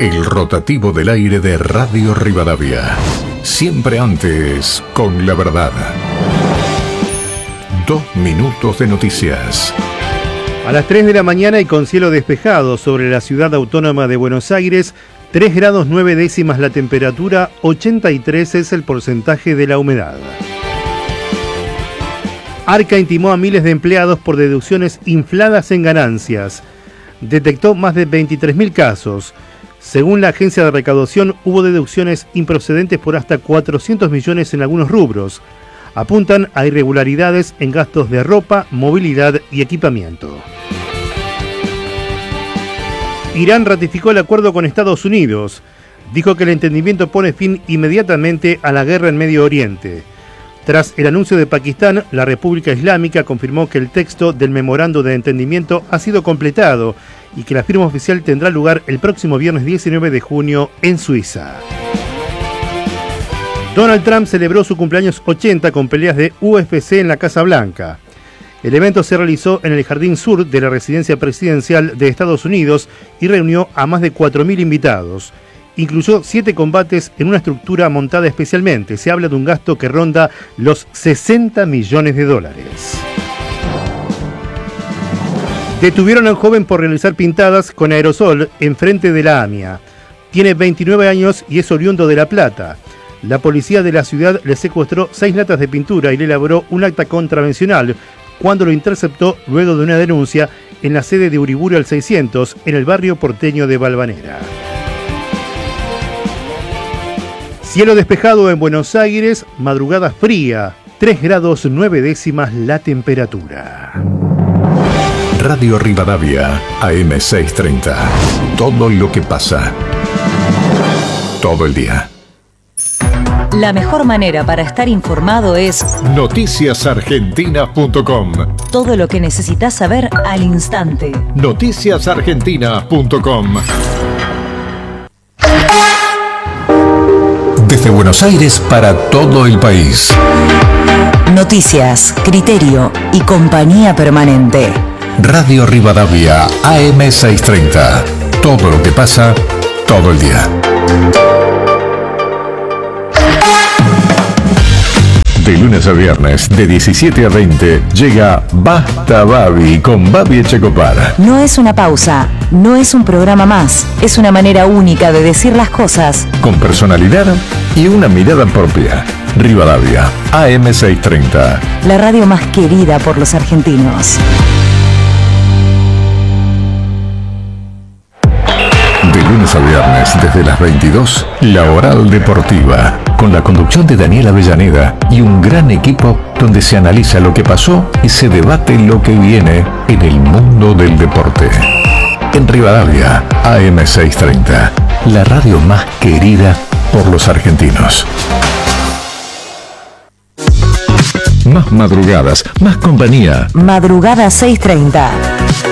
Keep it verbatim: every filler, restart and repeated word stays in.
El rotativo del aire de Radio Rivadavia. Siempre antes, con la verdad. Dos minutos de noticias. A las tres de la mañana y con cielo despejado sobre la ciudad autónoma de Buenos Aires, tres grados nueve décimas la temperatura, ochenta y tres es el porcentaje de la humedad. Arca intimó a miles de empleados por deducciones infladas en ganancias. Detectó más de veintitrés mil casos. Según la agencia de recaudación, hubo deducciones improcedentes por hasta cuatrocientos millones en algunos rubros. Apuntan a irregularidades en gastos de ropa, movilidad y equipamiento. Irán ratificó el acuerdo con Estados Unidos. Dijo que el entendimiento pone fin inmediatamente a la guerra en Medio Oriente. Tras el anuncio de Pakistán, la República Islámica confirmó que el texto del memorando de entendimiento ha sido completado y que la firma oficial tendrá lugar el próximo viernes diecinueve de junio en Suiza. Donald Trump celebró su cumpleaños ochenta con peleas de U F C en la Casa Blanca. El evento se realizó en el jardín sur de la residencia presidencial de Estados Unidos y reunió a más de cuatro mil invitados. Incluyó siete combates en una estructura montada especialmente. Se habla de un gasto que ronda los sesenta millones de dólares. Detuvieron a un joven por realizar pintadas con aerosol enfrente de la AMIA. Tiene veintinueve años y es oriundo de La Plata. La policía de la ciudad le secuestró seis latas de pintura y le elaboró un acta contravencional cuando lo interceptó luego de una denuncia en la sede de Uriburu al seiscientos en el barrio porteño de Valvanera. Cielo despejado en Buenos Aires, madrugada fría, tres grados nueve décimas la temperatura. Radio Rivadavia, A M seiscientos treinta. Todo lo que pasa. Todo el día. La mejor manera para estar informado es noticias argentinas punto com. Todo lo que necesitas saber al instante. noticias argentinas punto com. Desde Buenos Aires para todo el país. Noticias, criterio y compañía permanente. Radio Rivadavia, A M seiscientos treinta. Todo lo que pasa, todo el día. De lunes a viernes, de diecisiete a veinte, llega Basta Babi con Babi Echecopar. No es una pausa, no es un programa más, es una manera única de decir las cosas. Con personalidad y una mirada propia. Rivadavia, A M seiscientos treinta. La radio más querida por los argentinos. De lunes a viernes, desde las veintidós, La Oral Deportiva, con la conducción de Daniel Avellaneda y un gran equipo donde se analiza lo que pasó y se debate lo que viene en el mundo del deporte. En Rivadavia, A M seiscientos treinta, la radio más querida por los argentinos. Más madrugadas, más compañía. Madrugada seiscientos treinta.